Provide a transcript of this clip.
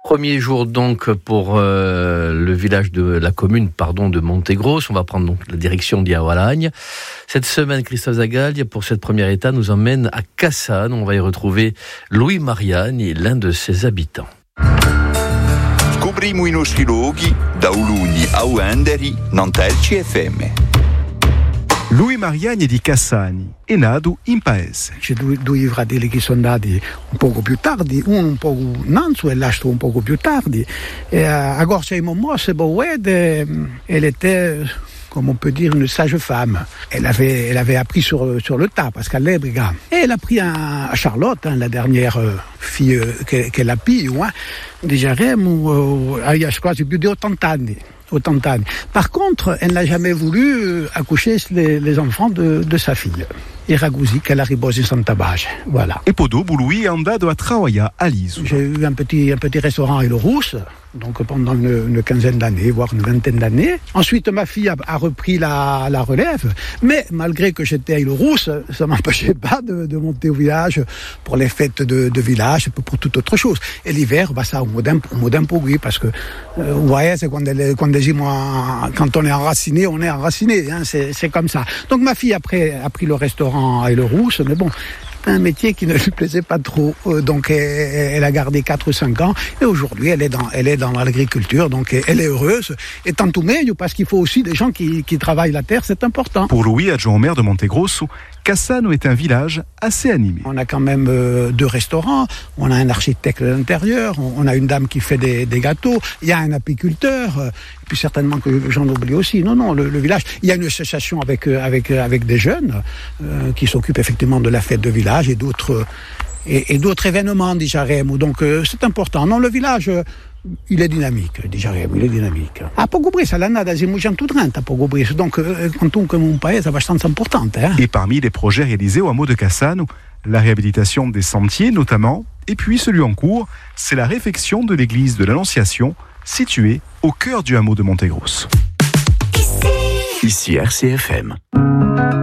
Premier jour donc pour le village de la commune de Montegros. On va prendre donc la direction d'Iawalagne. Cette semaine, Christophe Zagaglia, pour cette première étape, nous emmène à Cassane. On va y retrouver Louis Mariani, l'un de ses habitants. Scopriamo i nostri luoghi da Ulugni a Uenderi, Nantelci FM. Lui Mariani è di Cassani, è nato in paese. C'è due fratelli che sono nati un poco più tardi, uno un poco innanzi e l'altro un poco più tardi. Et à Gorchay Momo, c'est elle était, comme on peut dire, une sage femme. Elle avait appris sur le tas, parce qu'elle est brigade. Et elle a pris à Charlotte, la dernière fille qu'elle a pris, déjà, je crois, c'est plus de 80 anni. Par contre, elle n'a jamais voulu accoucher les enfants de sa fille. Era così che la riposi in Santa Pace, voilà. E poi dopo lui è andato a lavorare all'isola. J'ai eu un petit restaurant à Île-Rousse, donc pendant une quinzaine d'années, voire une vingtaine d'années. Ensuite, ma fille a repris la relève, mais malgré que j'étais à Île-Rousse, ça m'empêchait pas de monter au village pour les fêtes de village, pour toute autre chose. Et l'hiver, ça, au modem pour lui, parce que, vous voyez, c'est quand on est enraciné, hein, c'est comme ça. Donc ma fille, après, a pris le restaurant à Île-Rousse, mais bon, un métier qui ne lui plaisait pas trop, donc elle a gardé 4 ou 5 ans, et aujourd'hui elle est dans l'agriculture, donc elle est heureuse, et tant tout meilleur, parce qu'il faut aussi des gens qui travaillent la terre, c'est important. Pour Louis, adjoint au maire de Montegrosso, Cassano est un village assez animé. On a quand même 2 restaurants, on a un architecte de l'intérieur, on a une dame qui fait des gâteaux, il y a un apiculteur, et puis certainement que j'en oublie aussi. Non, le village, il y a une association avec des jeunes qui s'occupent effectivement de la fête de village et d'autres événements di Jaremo. Donc c'est important. Non, le village il est dynamique, di Jaremo, il est dynamique. A Pogobris, all'annata siamo 130 a Pogobris, donc comunque un paese abbastanza importante. Et parmi les projets réalisés au hameau de Cassano, la réhabilitation des sentiers notamment, et puis celui en cours, c'est la réfection de l'église de l'Annonciation, située au cœur du hameau de Montegros. Ici RCFM.